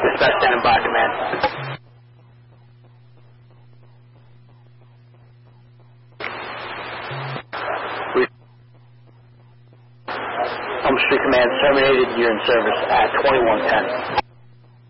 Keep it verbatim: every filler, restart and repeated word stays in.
Dispatch standing by, command. Elm Street Command terminated. You're in service at twenty-one ten.